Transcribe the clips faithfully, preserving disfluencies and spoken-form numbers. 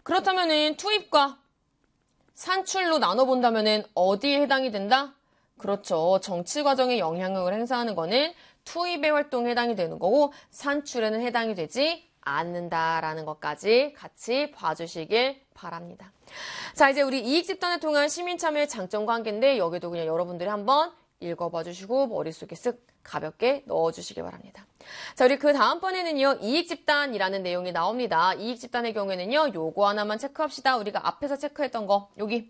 그렇다면은 투입과 산출로 나눠본다면은 어디에 해당이 된다? 그렇죠. 정치 과정에 영향력을 행사하는 거는 투입의 활동에 해당이 되는 거고 산출에는 해당이 되지 않는다라는 것까지 같이 봐주시길 바랍니다. 자, 이제 우리 이익 집단을 통한 시민 참여의 장점과 한계인데 여기도 그냥 여러분들이 한번 읽어봐 주시고 머릿속에 쓱 가볍게 넣어주시기 바랍니다. 자, 우리 그 다음번에는요, 이익 집단이라는 내용이 나옵니다. 이익 집단의 경우에는요, 요거 하나만 체크합시다. 우리가 앞에서 체크했던 거, 여기.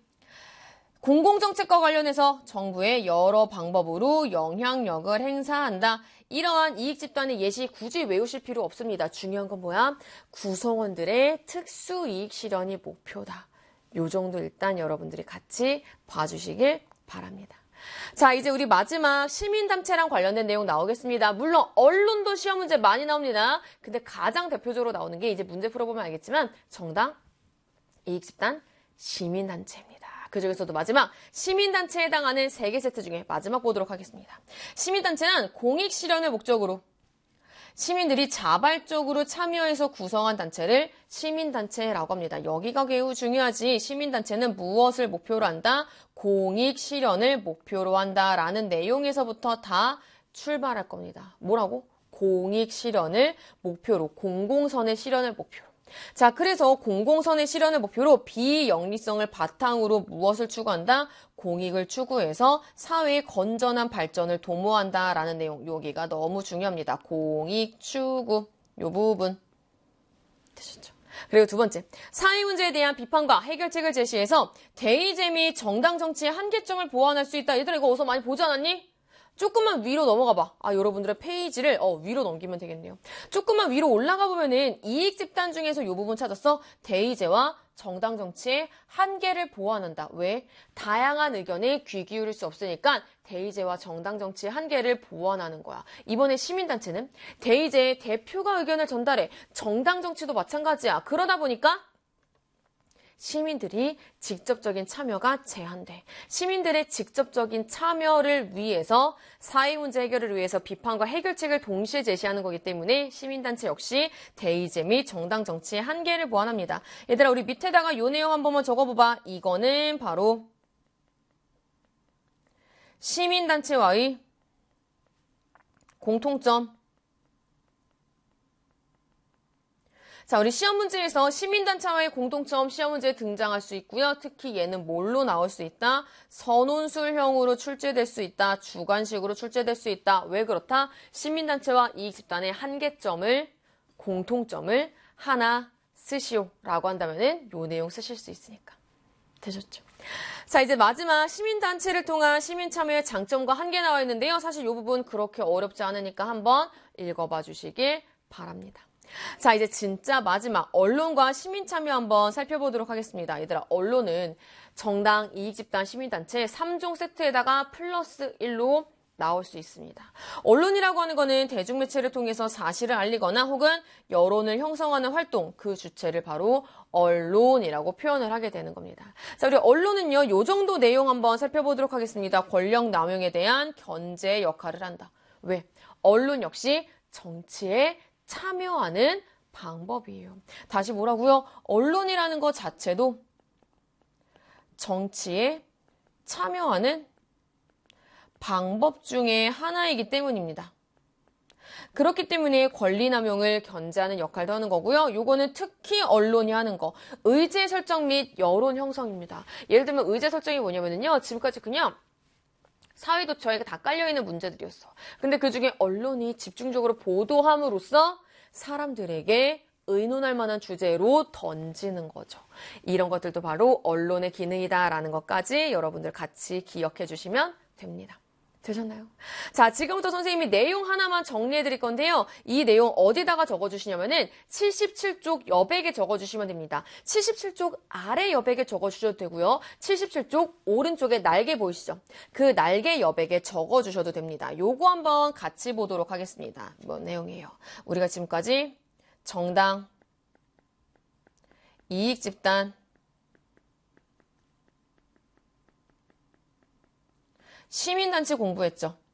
공공정책과 관련해서 정부의 여러 방법으로 영향력을 행사한다. 이러한 이익 집단의 예시 굳이 외우실 필요 없습니다. 중요한 건 뭐야? 구성원들의 특수이익 실현이 목표다. 요 정도 일단 여러분들이 같이 봐주시길 바랍니다. 자, 이제 우리 마지막 시민단체랑 관련된 내용 나오겠습니다. 물론 언론도 시험 문제 많이 나옵니다. 근데 가장 대표적으로 나오는 게 이제 문제 풀어보면 알겠지만 정당, 이익집단, 시민단체입니다. 그 중에서도 마지막 시민단체에 해당하는 세 개 세트 중에 마지막 보도록 하겠습니다. 시민단체는 공익 실현을 목적으로 시민들이 자발적으로 참여해서 구성한 단체를 시민단체라고 합니다. 여기가 매우 중요하지. 시민단체는 무엇을 목표로 한다? 공익 실현을 목표로 한다라는 내용에서부터 다 출발할 겁니다. 뭐라고? 공익 실현을 목표로, 공공선의 실현을 목표로. 자, 그래서 공공선의 실현을 목표로 비영리성을 바탕으로 무엇을 추구한다? 공익을 추구해서 사회의 건전한 발전을 도모한다라는 내용. 여기가 너무 중요합니다. 공익 추구. 요 부분. 되셨죠? 그리고 두 번째, 사회 문제에 대한 비판과 해결책을 제시해서 대의제 및 정당 정치의 한계점을 보완할 수 있다. 얘들아 이거 어서 많이 보지 않았니? 조금만 위로 넘어가 봐. 아, 여러분들의 페이지를 어, 위로 넘기면 되겠네요. 조금만 위로 올라가 보면은 이익 집단 중에서 이 부분 찾았어. 대의제와 정당 정치의 한계를 보완한다. 왜? 다양한 의견에 귀 기울일 수 없으니까 대의제와 정당 정치의 한계를 보완하는 거야. 이번에 시민단체는 대의제의 대표가 의견을 전달해. 정당 정치도 마찬가지야. 그러다 보니까 시민들이 직접적인 참여가 제한돼. 시민들의 직접적인 참여를 위해서 사회 문제 해결을 위해서 비판과 해결책을 동시에 제시하는 거기 때문에 시민단체 역시 대의제 및 정당 정치의 한계를 보완합니다. 얘들아 우리 밑에다가 이 내용 한 번만 적어봐봐. 이거는 바로 시민단체와의 공통점. 자, 우리 시험 문제에서 시민단체와의 공통점 시험 문제에 등장할 수 있고요. 특히 얘는 뭘로 나올 수 있다? 선논술형으로 출제될 수 있다. 주관식으로 출제될 수 있다. 왜 그렇다? 시민단체와 이익집단의 한계점을, 공통점을 하나 쓰시오라고 한다면은 요 내용 쓰실 수 있으니까. 되셨죠? 자, 이제 마지막 시민단체를 통한 시민참여의 장점과 한계 나와 있는데요. 사실 이 부분 그렇게 어렵지 않으니까 한번 읽어봐 주시길 바랍니다. 자, 이제 진짜 마지막 언론과 시민참여 한번 살펴보도록 하겠습니다. 얘들아, 언론은 정당, 이익집단, 시민단체 삼 종 세트에다가 플러스 일로 나올 수 있습니다. 언론이라고 하는 거는 대중매체를 통해서 사실을 알리거나 혹은 여론을 형성하는 활동, 그 주체를 바로 언론이라고 표현을 하게 되는 겁니다. 자, 우리 언론은요, 요 정도 내용 한번 살펴보도록 하겠습니다. 권력 남용에 대한 견제 역할을 한다. 왜? 언론 역시 정치에 참여하는 방법이에요. 다시 뭐라고요? 언론이라는 것 자체도 정치에 참여하는 방법 중에 하나이기 때문입니다. 그렇기 때문에 권리남용을 견제하는 역할도 하는 거고요. 요거는 특히 언론이 하는 거. 의제 설정 및 여론 형성입니다. 예를 들면 의제 설정이 뭐냐면요. 지금까지 그냥 사회도처에 다 깔려있는 문제들이었어. 근데 그중에 언론이 집중적으로 보도함으로써 사람들에게 의논할 만한 주제로 던지는 거죠. 이런 것들도 바로 언론의 기능이다라는 것까지 여러분들 같이 기억해 주시면 됩니다. 되셨나요? 자, 지금부터 선생님이 내용 하나만 정리해 드릴 건데요. 이 내용 어디다가 적어주시냐면은 칠십칠 쪽 여백에 적어주시면 됩니다. 칠십칠 쪽 아래 여백에 적어주셔도 되고요. 칠십칠 쪽 오른쪽에 날개 보이시죠? 그 날개 여백에 적어주셔도 됩니다. 요거 한번 같이 보도록 하겠습니다. 뭐 내용이에요? 우리가 지금까지 정당, 이익집단, 시민단체 공부했죠.